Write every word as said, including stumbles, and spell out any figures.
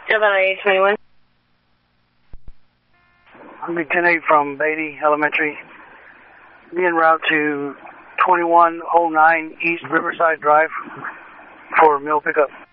seven eight twenty-one. I'm Lieutenant eight from Beatty Elementary. Be en route to twenty-one oh nine East Riverside Drive for meal pickup.